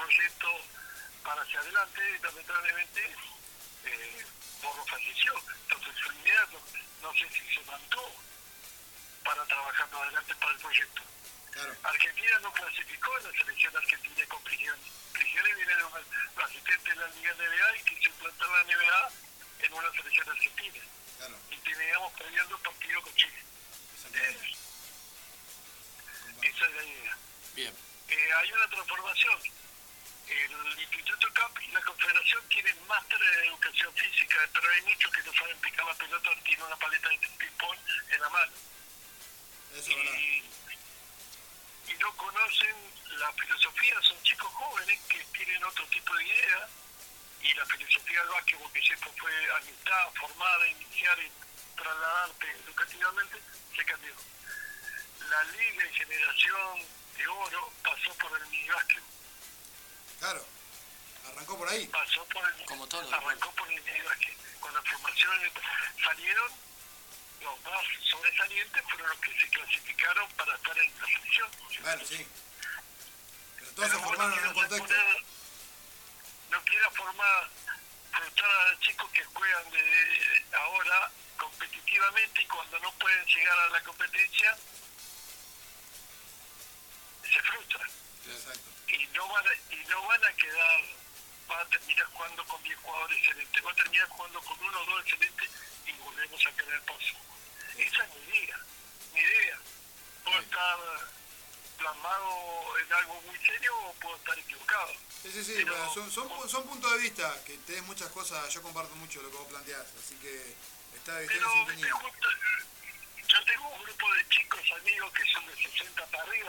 proyecto para hacia adelante y lamentablemente Borro falleció. Entonces su idea no sé si se mandó para trabajar más adelante para el proyecto. Claro. Argentina no clasificó en la selección argentina con Prigioni. Prigioni viene de un asistente de la Liga NBA y quiso implantar la NBA en una selección argentina. Claro. Y teníamos perdiendo partido con Chile. Esa es la idea. Bien. Hay una transformación. El Instituto CAP y la Confederación tienen máster en educación física, pero hay muchos que no saben picar la pelota, tienen una paleta de ping-pong en la mano. Eso es verdad. Y no conocen la filosofía, son chicos jóvenes que tienen otro tipo de idea, y la filosofía del básquetbol, que siempre fue amistad, formada, iniciar y trasladarte educativamente, se cambió. La liga y generación de oro pasó por el minibásquetbol. Claro. Arrancó por ahí. Pasó por el, Como todo, arrancó por el minibásquetbol. Con la formación salieron, los más sobresalientes fueron los que se clasificaron para estar en la selección. Bueno, sí. Pero todos se formaron en un contexto. No quiera formar, frustrar a chicos que juegan de ahora competitivamente, y cuando no pueden llegar a la competencia se frustran. Exacto. Y no van a quedar, van a terminar jugando con 10 jugadores excelentes, van a terminar jugando con uno o dos excelentes y volvemos a quedar en el pozo. Esa es mi idea. Puedo estar plasmado en algo muy serio o puedo estar equivocado. Sí, pero, bueno, son puntos de vista, que tenés muchas cosas, yo comparto mucho lo que vos planteás, así que está bien, pero yo tengo un grupo de chicos, amigos, que son de 60 para arriba,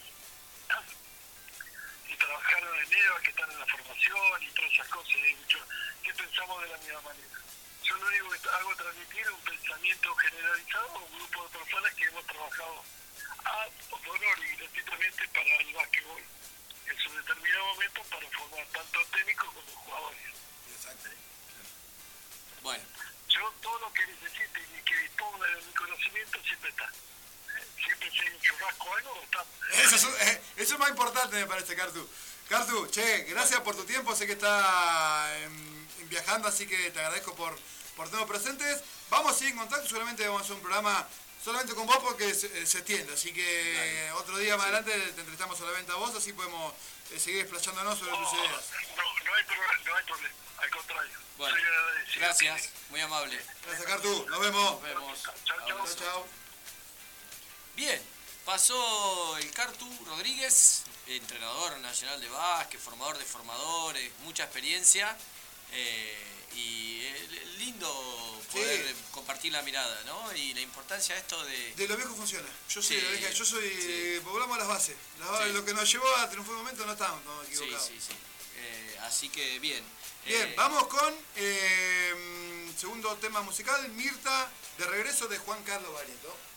y trabajaron en EVA, que están en la formación y todas esas cosas, y que pensamos de la misma manera. Yo lo único que hago es transmitir un pensamiento generalizado a un grupo de personas que hemos trabajado a honor y gratuitamente para el básquetbol en su determinado momento, para formar tanto técnicos como jugadores. Exacto. Bueno. Yo todo lo que necesite y que disponga de mi conocimiento siempre está. Siempre si hay un churrasco o algo, está. Eso es más importante, me parece, Cartu. Cartu, che, gracias por tu tiempo, sé que está viajando, así que te agradezco por tenernos presentes. Vamos a seguir en contacto, seguramente vamos a hacer un programa solamente con vos porque se extiende, así que dale. Otro día más adelante te entrevistamos solamente a vos, así podemos seguir explayándonos sobre tus ideas. No hay problema, al contrario. Bueno, gracias, muy amable. Gracias, Cartu, nos vemos. Nos vemos. Chao. Bien, pasó el Cartu Rodríguez, entrenador nacional de básquet, formador de formadores, mucha experiencia, y lindo poder compartir la mirada, ¿no? Y la importancia de esto de lo viejo funciona. Yo soy, sí. volvamos a las bases. Sí. Lo que nos llevó a triunfar un momento no estábamos equivocados. Sí. Así que bien. Bien, vamos con segundo tema musical, Mirta, de regreso de Juan Carlos Barreto.